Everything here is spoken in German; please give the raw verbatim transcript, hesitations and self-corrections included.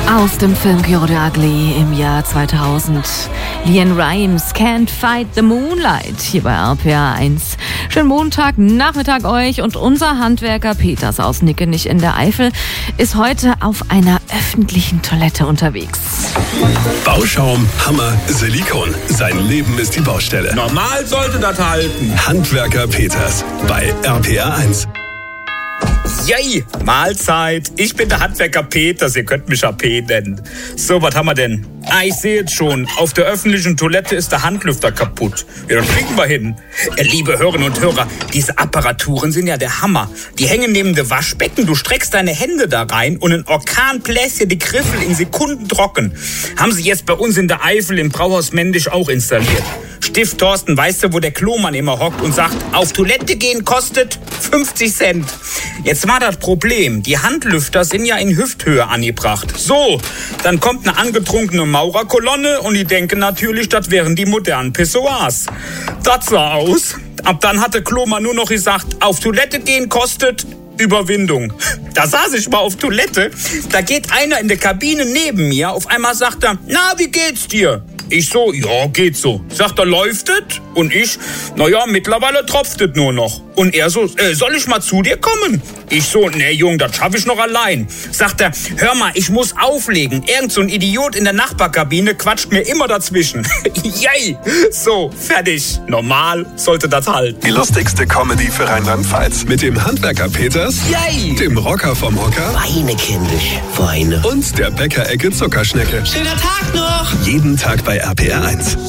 Aus dem Film Cure the Ugly im Jahr zweitausend. LeAnn Rimes, Can't Fight the Moonlight, hier bei R P R eins. Schönen Montagnachmittag euch, und unser Handwerker Peters aus Nickenich in der Eifel ist heute auf einer öffentlichen Toilette unterwegs. Bauschaum, Hammer, Silikon. Sein Leben ist die Baustelle. Normal sollte das halten. Handwerker Peters bei R P R eins. Yay, Mahlzeit. Ich bin der Handwerker Peters, ihr könnt mich A P nennen. So, was haben wir denn? Ah, ich sehe jetzt schon, auf der öffentlichen Toilette ist der Handlüfter kaputt. Ja, dann kriegen wir hin. Ja, liebe Hörerinnen und Hörer, diese Apparaturen sind ja der Hammer. Die hängen neben dem Waschbecken, du streckst deine Hände da rein und ein Orkan bläst dir die Griffel in Sekunden trocken. Haben sie jetzt bei uns in der Eifel im Brauhaus Mendisch auch installiert. Stift Thorsten, weißt du, wo der Klomann immer hockt und sagt, auf Toilette gehen kostet fünfzig Cent. Jetzt war das Problem, die Handlüfter sind ja in Hüfthöhe angebracht. So, dann kommt eine angetrunkene Maurerkolonne und die denken natürlich, das wären die modernen Pissoirs. Das sah aus. Ab dann hatte Klomann nur noch gesagt, auf Toilette gehen kostet Überwindung. Da saß ich mal auf Toilette, da geht einer in der Kabine neben mir, auf einmal sagt er, na, wie geht's dir? Ich so, ja, geht so. Sagt er, läuft es? Und ich, naja, mittlerweile tropft es nur noch. Und er so, äh, soll ich mal zu dir kommen? Ich so, nee, Jung, das schaffe ich noch allein. Sagt er, hör mal, ich muss auflegen. Irgend so ein Idiot in der Nachbarkabine quatscht mir immer dazwischen. Yay! So, fertig. Normal sollte das halten. Die lustigste Comedy für Rheinland-Pfalz. Mit dem Handwerker Peters, Yay! dem Rocker vom Hocker Weine, kindisch, Weine. und der Bäckerecke Zuckerschnecke. Schöner Tag noch! Jeden Tag bei R P R eins.